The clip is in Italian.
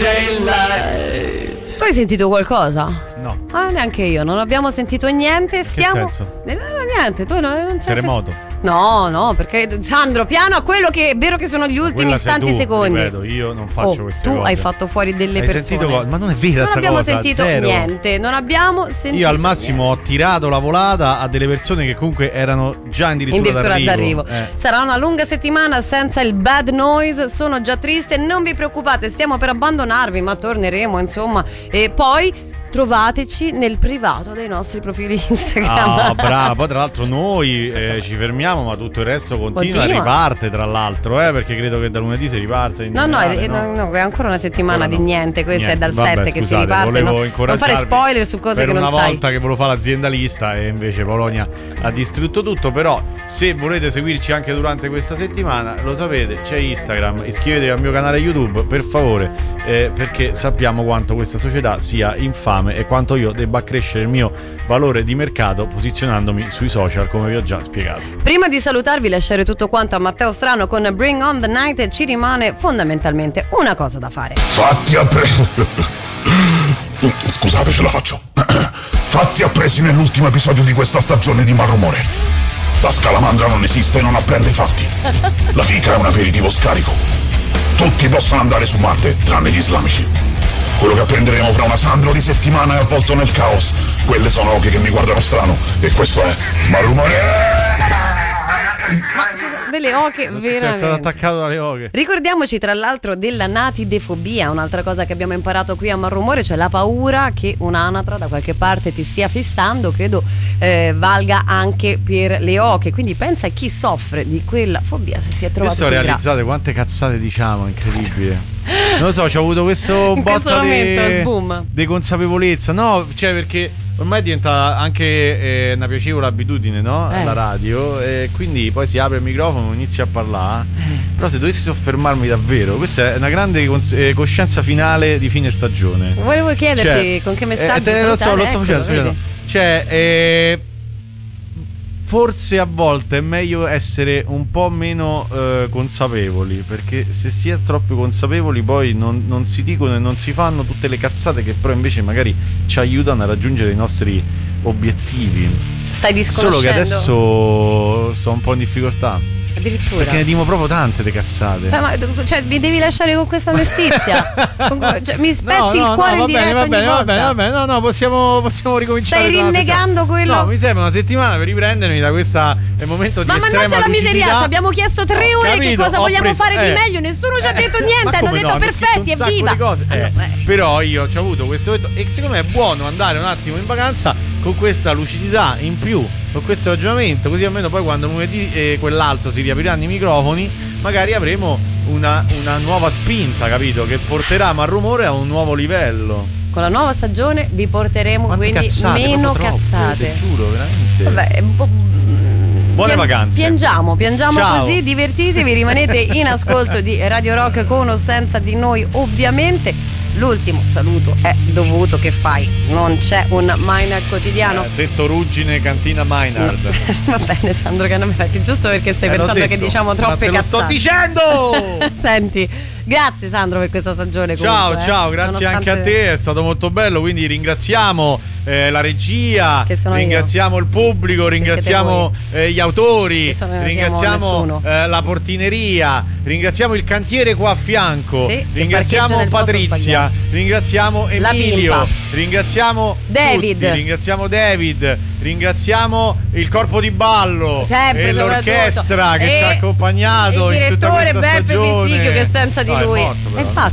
daylight. Tu hai sentito qualcosa? No. Neanche io, non abbiamo sentito niente. Stiamo. Che senso? Niente, tu non sei. Terremoto. No, perché Sandro, piano a quello che è vero che sono gli ultimi Quella sei istanti tu, secondi. Ripeto, io non faccio queste tu cose. hai fatto fuori delle Hai persone. sentito ma non è vera sta cosa. Non abbiamo sentito zero. niente. Non abbiamo sentito. Io al massimo ho tirato la volata a delle persone che comunque erano già addirittura d'arrivo. Sarà una lunga settimana senza il bad noise. Sono già triste, non vi preoccupate, stiamo per abbandonarvi, ma torneremo insomma. E poi trovateci nel privato dei nostri profili Instagram. Bravo. Poi tra l'altro noi ci fermiamo, ma tutto il resto continua. Riparte tra l'altro, perché credo che da lunedì si riparte. No, è ancora una settimana di niente. Questa è dal 7 che si riparte. Volevo non fare spoiler su cose che non sai. Per una volta che volevo fare l'aziendalista e invece Polonia ha distrutto tutto. Però se volete seguirci anche durante questa settimana, lo sapete, c'è Instagram, iscrivetevi al mio canale YouTube per favore, perché sappiamo quanto questa società sia infame e quanto io debba crescere il mio valore di mercato posizionandomi sui social, come vi ho già spiegato. Prima di salutarvi, lasciare tutto quanto a Matteo Strano con Bring on the Night, ci rimane fondamentalmente una cosa da fare. Scusate, ce la faccio. Fatti appresi nell'ultimo episodio di questa stagione di Malrumore. La scalamandra non esiste e non apprende i fatti. La fica è un aperitivo scarico. Tutti possono andare su Marte, tranne gli islamici. Quello che apprenderemo fra una Sandro di settimana è avvolto nel caos. Quelle sono occhi che mi guardano strano. E questo è Malrumore. Ma ci sono delle oche veramente. È stato attaccato dalle oche. Ricordiamoci tra l'altro della natidefobia, un'altra cosa che abbiamo imparato qui a Malrumore, cioè la paura che un'anatra da qualche parte ti stia fissando. Credo valga anche per le oche, quindi pensa a chi soffre di quella fobia se si è trovato sul realizzate quante cazzate diciamo, incredibile. Non lo so, c'ho avuto questo botta di consapevolezza. No, cioè perché ormai è diventata anche una piacevole abitudine, no? La radio, e quindi poi si apre il microfono, inizi a parlare. Però se dovessi soffermarmi davvero, questa è una grande coscienza finale di fine stagione. Volevo chiederti con che messaggio lo sto facendo. Cioè, forse a volte è meglio essere un po' meno consapevoli, perché se si è troppo consapevoli poi non si dicono e non si fanno tutte le cazzate che però invece magari ci aiutano a raggiungere i nostri obiettivi. Stai disconoscendo? Solo che adesso sto un po' in difficoltà. Addirittura. Perché ne dimo proprio tante di cazzate. Ma cioè, mi devi lasciare con questa mestizia. Cioè, mi spezzi il cuore in diretta va bene. No, possiamo ricominciare. Stai rinnegando quello. No, mi serve una settimana per riprendermi da questo momento di estrema lucidità. Ma mannaggia la miseria, ci abbiamo chiesto 3 ore che cosa vogliamo fare di meglio. Nessuno ci ha detto niente, hanno detto perfetti, evviva. Però io ci ho avuto questo e secondo me è buono andare un attimo in vacanza con questa lucidità in più, con questo ragionamento, così almeno poi quando lunedì e quell'altro si riapriranno i microfoni magari avremo una nuova spinta, capito? Che porterà Malrumore a un nuovo livello. Con la nuova stagione vi porteremo quanti quindi cazzate, meno cazzate. Te giuro, veramente. Vabbè, buone vacanze. Piangiamo Ciao. Così, divertitevi, rimanete in ascolto di Radio Rock con o senza di noi ovviamente. L'ultimo saluto è dovuto, che fai? Non c'è un Maynard quotidiano. Detto ruggine cantina Maynard. Va bene Sandro Cannavati, giusto perché stai pensando che diciamo troppe cazzate. Lo sto dicendo! Senti, grazie Sandro per questa stagione comunque, ciao, grazie anche a te, è stato molto bello, quindi ringraziamo la regia, ringraziamo il pubblico, ringraziamo gli autori, ringraziamo la portineria, ringraziamo il cantiere qua a fianco, ringraziamo Patrizia, ringraziamo Emilio, ringraziamo David, tutti, ringraziamo David, ringraziamo il corpo di ballo sempre, e l'orchestra che ci ha accompagnato in tutta questa stagione. Il direttore Beppe Pisicchio, che senza di lui è morto, infatti